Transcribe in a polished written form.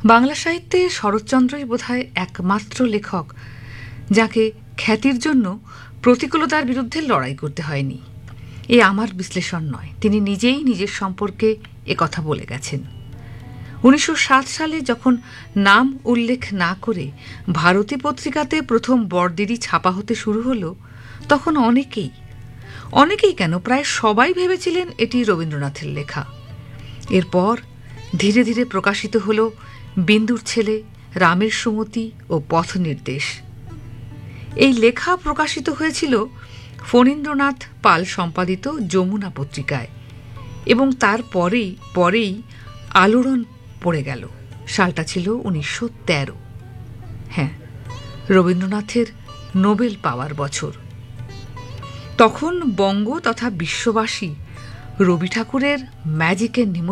বাংলা সাহিত্যে শরৎচন্দ্রই বোধহয় একমাত্র লেখক যাকে খ্যাতির জন্য প্রতিকূলতার বিরুদ্ধে লড়াই করতে হয়নি। এ আমার বিশ্লেষণ নয়, তিনি নিজেই নিজের সম্পর্কে একথা বলে গেছেন। 1907 সালে যখন নাম উল্লেখ না করে ভারতী পত্রিকাতে প্রথম বড়দিদি ছাপা হতে শুরু হলো, তখন অনেকেই কেন প্রায় সবাই ভেবেছিলেন এটি রবীন্দ্রনাথের লেখা। এরপর ধীরে ধীরে প্রকাশিত হল বিন্দুর ছেলে, রামের সুমতি ও পথ নির্দেশ। এই লেখা প্রকাশিত হয়েছিল ফণীন্দ্রনাথ পাল সম্পাদিত যমুনা পত্রিকায় এবং তার পরেই আলোড়ন পড়ে গেল। সালটা ছিল 1913। হ্যাঁ, রবীন্দ্রনাথের নোবেল পাওয়ার বছর। তখন বঙ্গ তথা বিশ্ববাসী রবি ঠাকুরের ম্যাজিকের